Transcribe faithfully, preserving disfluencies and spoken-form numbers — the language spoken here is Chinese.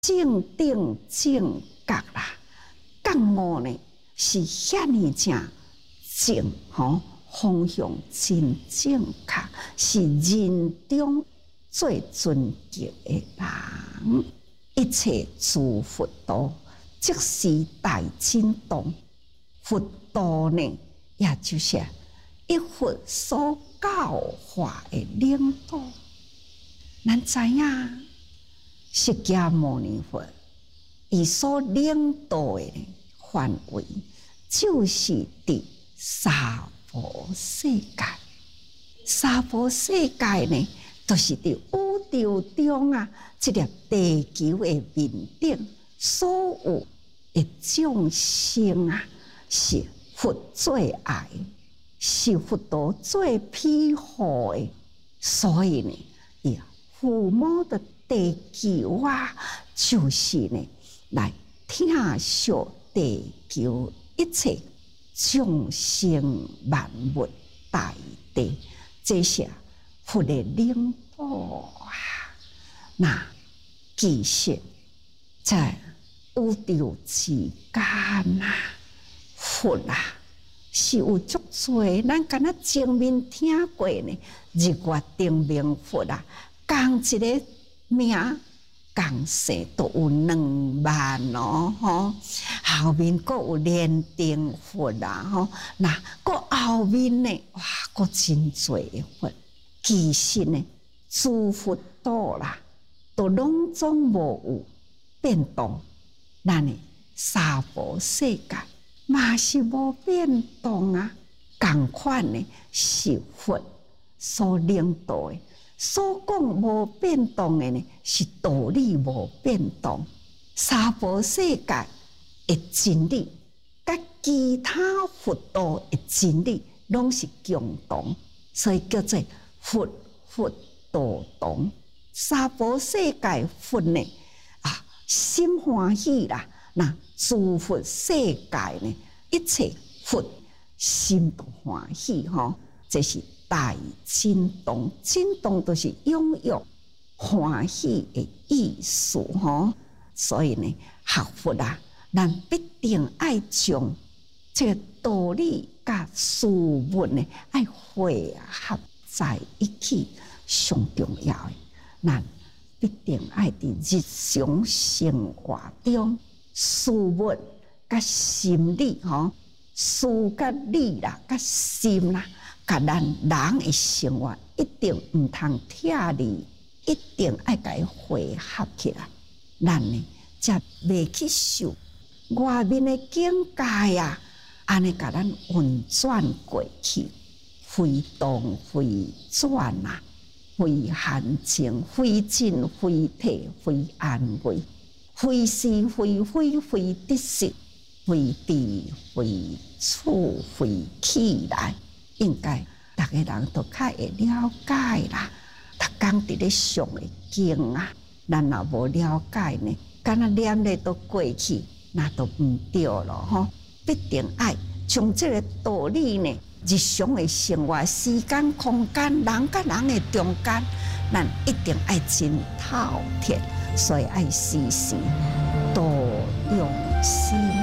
正定正觉啦，觉悟呢是遐尼正正吼，方向真正确，是人中最尊敬的人。一切诸佛道，即是大真道。佛道呢，也就是一佛所教化的领导。咱知影。释迦牟尼佛，伊所领导的范围，就是伫娑婆世界。娑婆世界呢，就是伫宇宙中啊，这粒地球的面顶，所有的众生啊，是佛最爱，是佛陀最庇护的。所以呢，伊父母的地球啊，就是呢，来疼惜地球一切众生万物大地，这是佛的领导啊。那其实，在宇宙之间啊，佛啊是有足多，咱敢若前面听过呢，日月定明佛啊，讲一个。名共生都有两万哦，吼！后面阁有莲定佛啦，吼！那阁后面呢，哇，阁真多的佛。其实呢，诸佛道啦，都拢总无有变动。咱呢，娑婆世界嘛是无变动啊，共款呢是佛所领导的。所讲无变动的呢，是道理无变动。娑婆世界的真理，甲其他佛道的真理，拢是共同，所以叫做佛佛道同。娑婆世界佛呢，啊，心欢喜啦。那诸佛世界呢，一切佛心都欢喜吼，这是。大真动，真动都是拥有欢喜的意思吼，所以呢，学佛啊，咱必定爱将这个道理甲事物呢，爱汇合在一起，上重要的，咱必定爱伫日常生活中，事物甲心理吼，事甲理啦，甲心啦。甲咱人的生活一定唔通拆离，一定爱甲伊汇合起来，咱呢才袂去受外面的境界啊，安尼甲咱运转过去，非动非转啊，非闲情，非进非退，非安慰，非是非非，非得失，非悲非处，非起来。应该大家人都较会了解啦。逐工伫咧上的经啊，咱若无了解呢，敢若念咧都过去，那都唔对咯吼。必定爱将这个道理呢，日常的生活、时间、空间、人甲人的中间，咱一定爱真透彻，所以爱时时多用心。